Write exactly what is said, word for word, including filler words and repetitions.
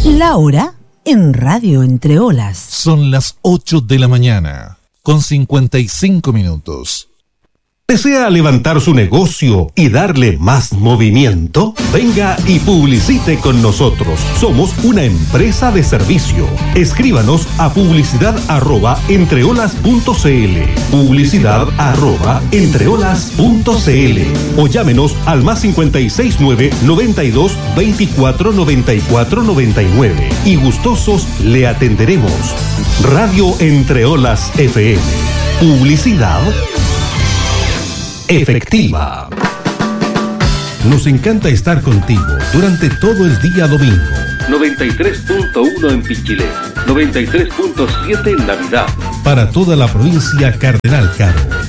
La hora en Radio Entre Olas. Son las ocho de la mañana, con cincuenta y cinco minutos. ¿Desea levantar su negocio y darle más movimiento? Venga y publicite con nosotros. Somos una empresa de servicio. Escríbanos a publicidad arroba entreolas punto cl, publicidad arroba entreolas punto cl o llámenos al más cincuenta y seis nueve, noventa y dos, veinticuatro, noventa y cuatro, noventa y nueve y gustosos le atenderemos. Radio Entre Olas F M. Publicidad efectiva. Nos encanta estar contigo durante todo el día domingo. noventa y tres punto uno en Pichilé, noventa y tres punto siete en Navidad. Para toda la provincia Cardenal Caro.